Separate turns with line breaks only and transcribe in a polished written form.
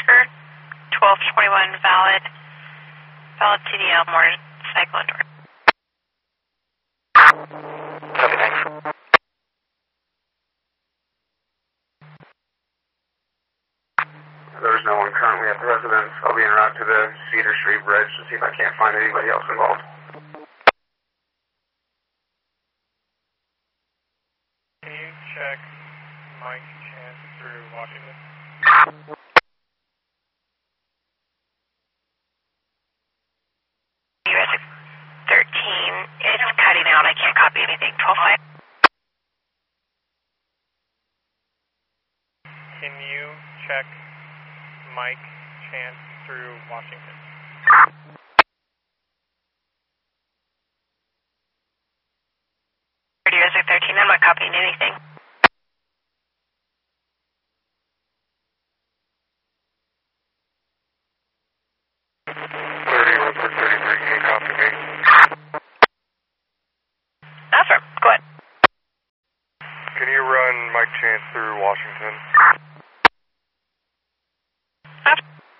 River, 1221 valid TDL, motorcycle indoor.
Copy, thanks.
There's no one currently at the residence. I'll be en route to the Cedar Street Bridge to see if I can't find anybody else involved.
Can you check Mike Chance through Washington?
US 13, it's cutting out. I can't copy anything. 12-5.
Can you check Mike Chance through Washington?
US 13, I'm not copying anything.
Can you run Mike Chance through Washington?